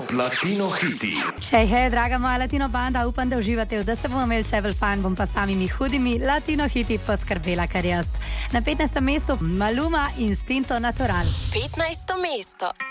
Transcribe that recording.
Top Latino hiti. Hej, draga moja latino banda, upam, da uživate, da se bomo imeli še bolj fajn, bom pa samimi hudimi latino hiti poskrbela, kar jaz. Na 15. mestu Maluma Instinto Natural. 15. mesto.